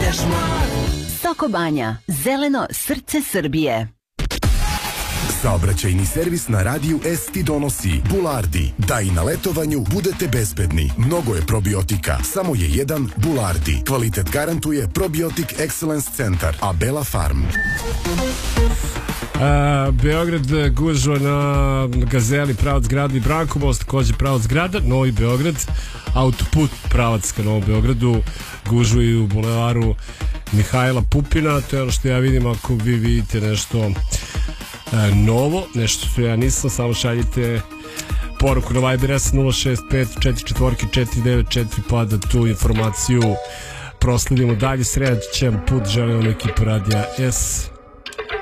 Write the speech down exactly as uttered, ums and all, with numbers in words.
Soko Banja, zeleno srce Srbije. Saobraćajni servis na radiju S ti donosi Bulardi, da i na letovanju budete bezbedni. Mnogo je probiotika, samo je jedan Bulardi. Kvalitet garantuje Probiotic Excellence Centar, Abela Farm. Uh, Beograd gužva na Gazeli pravac grada i Branko most, takođe pravac grada, Novi Beograd, autoput pravac ka Novom Beogradu, gužva i u bulevaru Mihajla Pupina. To je ono što ja vidim. Ako vi vidite nešto uh, novo, nešto što ja nisam, samo šaljite poruku na Viber S nula šest pet četiri četiri četiri devet četiri pa da tu informaciju prosledimo dalje. Srećan put želim vam ekipu Radija S.